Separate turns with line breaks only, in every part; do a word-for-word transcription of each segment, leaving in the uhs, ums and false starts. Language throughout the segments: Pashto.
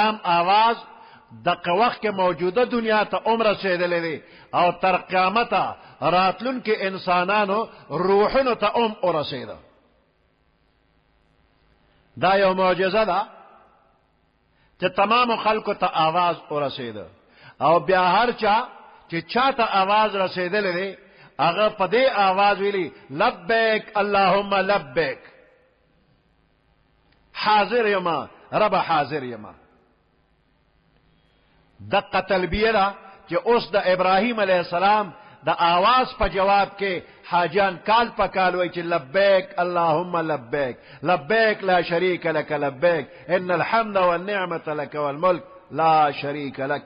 السلام آواز دغه وخت کې موجوده دنیا ته عمر رسیدلې دی او تر قیامته راتلونکي انسانانو روحونو ته هم ورسېده. دا یو معجزه ده چې تمام خلکو ته آواز ورسېده او بیا هر چا چې چاته آواز رسېدلې دی هغه په دې آواز ویلي لبیک اللهم لبیک، حاضر یما رب حاضر یما. دقه تلبیه ده چې اوس د ابراهیم علیه السلام د آواز په جواب کې حاجیان کال په کال وایي چې لبیک اللهم لبیک لبیک لا شریک لك لبیک ان الحمد والنعمة لك والملك لا شریک لك.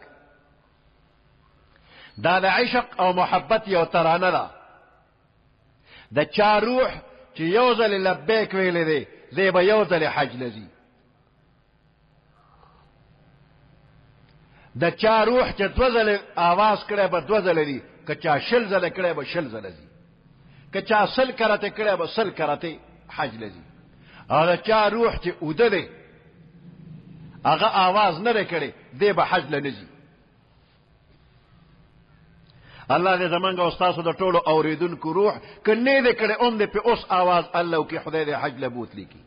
دا د عشق او محبت یو ترانه ده. د چا روح چې یو ځل لبیک ویلی دی دی به یو ځل حج لځي. د چا روح چې دوه ځله آواز کړی به دوه ځله دي، که چا شل ځله کړی به شل ځله ځي، که چا سل کرته کړی به سل کرته حج لځي. او د چا روح چې اوده دی هغه آواز نه دی کړی دی به حج له نه ځي. الله دې زمونږ او ستاسو د ټولو اورېدونکو روح که نه دی کړی هم دې پې اوس آواز الله وکړي خدای دې حج له بوتلی کړي.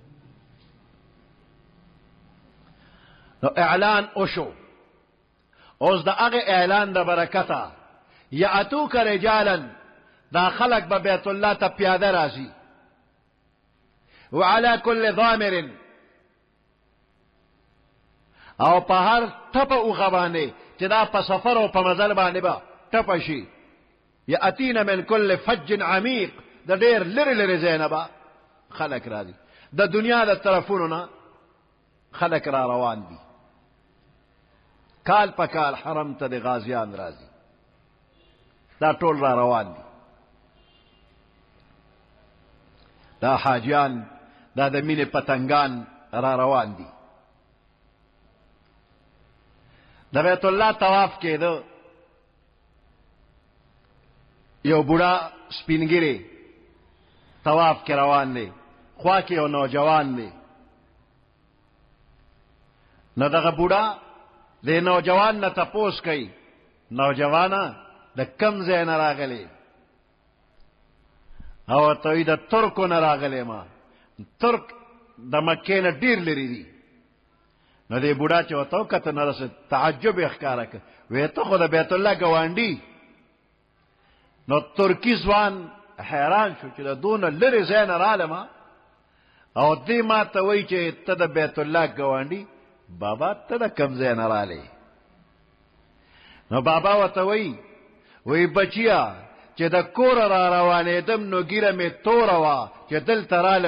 نو اعلان وشو. اوس د هغه اعلان د برکته یاتوک رجالا دا خلق به بیت الله ته پیاده راځي وعلى كل ضامر او په هر ټپه اوغه باندې چې دا په سفر او په مزل باندې به ټپه شي. یاتینا من كل فج عمیق د ډېر لرې لرې ځایونه به خلق راځي. د دنیا د طرفونو نه خلق را روان دي. کال په کال حرم ته د غازیان راځي. دا ټول را روان دي. دا حاجیان دا د مینې پتنګان را روان دي. د بیت الله طواف کېده. یو بوډا سپینګیری طواف کې روان دی، خوا کې یو نوجوان دی. نو دغه بوډا د نوجوان نه تپوس کوي نوجوانا د کم ځای نه راغلی؟ او ورته وایي د ترکو نه راغلی ما. ترک د مکې نه ډېر لرې دي. نو دې بوډا چې ورته وکتل نو داسې تعجب یې ښکاره کړ، وایي ته خو د بیت الله ګاونډي. نو ترکي ځوان حیران شو چې د دونه لرې ځای نه رالم او دې ما ته وایي چې ته د بیت الله ګاونډي. بابا ته د کم ځای نه رالی؟ نو بابا ورته وایي وی بچیا چې د کور را روانېدم نو ګیره مې توره وه چې دلته رالم